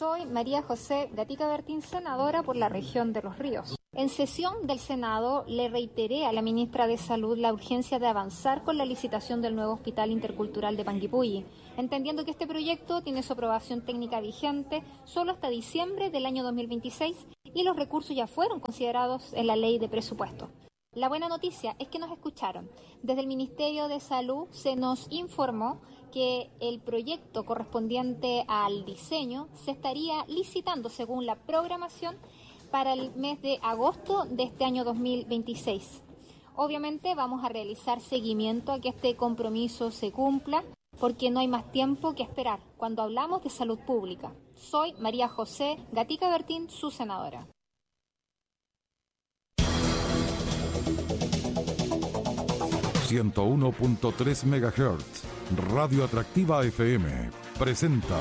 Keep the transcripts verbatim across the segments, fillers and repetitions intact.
Soy María José Gatica Bertín, senadora por la región de Los Ríos. En sesión del Senado le reiteré a la ministra de Salud la urgencia de avanzar con la licitación del nuevo Hospital Intercultural de Panguipulli, entendiendo que este proyecto tiene su aprobación técnica vigente solo hasta diciembre del año dos mil veintiséis y los recursos ya fueron considerados en la ley de presupuesto. La buena noticia es que nos escucharon. Desde el Ministerio de Salud se nos informó que el proyecto correspondiente al diseño se estaría licitando según la programación para el mes de agosto de este año dos mil veintiséis. Obviamente vamos a realizar seguimiento a que este compromiso se cumpla, porque no hay más tiempo que esperar cuando hablamos de salud pública. Soy María José Gatica Bertín, su senadora. ciento uno punto tres megahertz, Radio Atractiva F M, presenta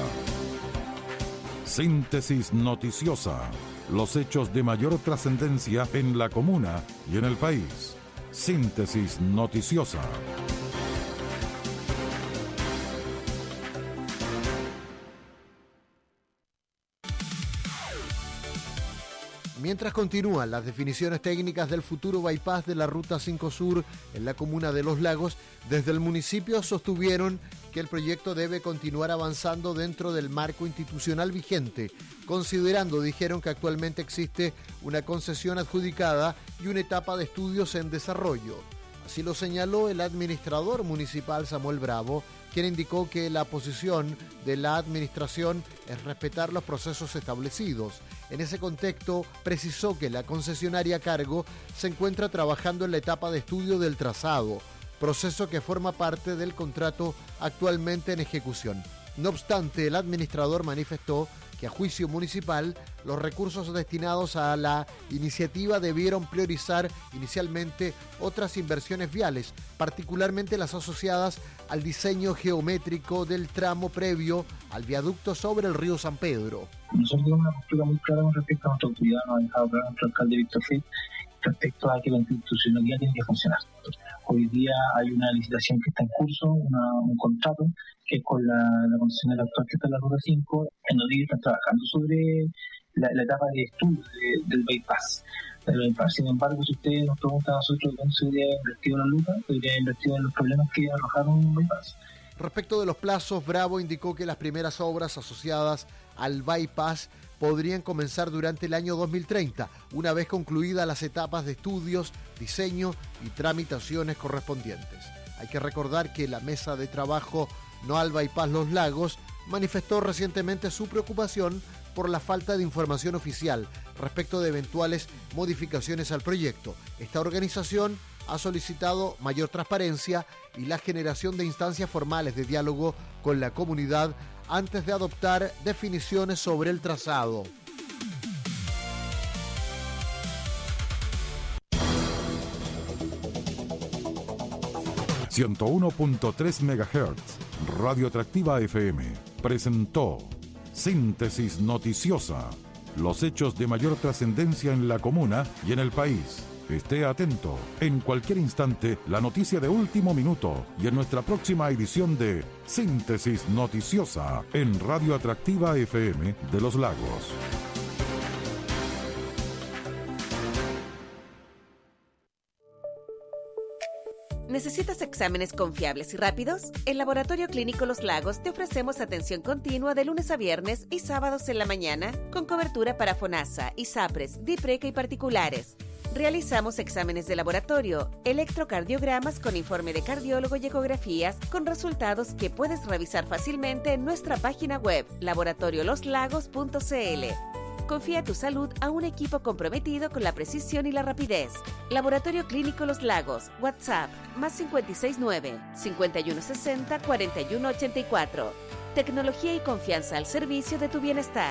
Síntesis Noticiosa. Los hechos de mayor trascendencia en la comuna y en el país. Síntesis Noticiosa. Mientras continúan las definiciones técnicas del futuro bypass de la Ruta cinco Sur en la comuna de Los Lagos, desde el municipio sostuvieron que el proyecto debe continuar avanzando dentro del marco institucional vigente, considerando, dijeron, que actualmente existe una concesión adjudicada y una etapa de estudios en desarrollo. Así lo señaló el administrador municipal Samuel Bravo, quien indicó que la posición de la administración es respetar los procesos establecidos. En ese contexto, precisó que la concesionaria a cargo se encuentra trabajando en la etapa de estudio del trazado, proceso que forma parte del contrato actualmente en ejecución. No obstante, el administrador manifestó que a juicio municipal, los recursos destinados a la iniciativa debieron priorizar inicialmente otras inversiones viales, particularmente las asociadas al diseño geométrico del tramo previo al viaducto sobre el río San Pedro. Nosotros tenemos una postura muy clara con respecto a nuestra autoridad, nos ha dejado claro nuestro alcalde Víctor Fit, respecto a que la institucionalidad tiene que funcionar. Hoy día hay una licitación que está en curso, una, un contrato, que es con la, la concesionaria actual que está en la Ruta cinco, en donde ellos están trabajando sobre la, la etapa de estudio de, del bypass. Del bypass. Sin embargo, si ustedes nos preguntan a nosotros dónde se debería haber invertido la lupa, se debería haber invertido en los problemas que arrojaron un bypass. Respecto de los plazos, Bravo indicó que las primeras obras asociadas al bypass podrían comenzar durante el año dos mil treinta, una vez concluidas las etapas de estudios, diseño y tramitaciones correspondientes. Hay que recordar que la mesa de trabajo No al Bypass Los Lagos manifestó recientemente su preocupación por la falta de información oficial respecto de eventuales modificaciones al proyecto. Esta organización ha solicitado mayor transparencia y la generación de instancias formales de diálogo con la comunidad antes de adoptar definiciones sobre el trazado. ciento uno punto tres megahertz, Radio Atractiva F M, presentó Síntesis Noticiosa. Los hechos de mayor trascendencia en la comuna y en el país. Esté atento. En cualquier instante, la noticia de último minuto y en nuestra próxima edición de Síntesis Noticiosa en Radio Atractiva F M de Los Lagos. ¿Necesitas exámenes confiables y rápidos? En Laboratorio Clínico Los Lagos te ofrecemos atención continua de lunes a viernes y sábados en la mañana, con cobertura para FONASA, ISAPRES, DIPRECA y particulares. Realizamos exámenes de laboratorio, electrocardiogramas con informe de cardiólogo y ecografías con resultados que puedes revisar fácilmente en nuestra página web laboratorio los lagos punto c l. Confía tu salud a un equipo comprometido con la precisión y la rapidez. Laboratorio Clínico Los Lagos, WhatsApp, más cinco seis nueve, cinco uno seis cero, cuatro uno ocho cuatro. Tecnología y confianza al servicio de tu bienestar.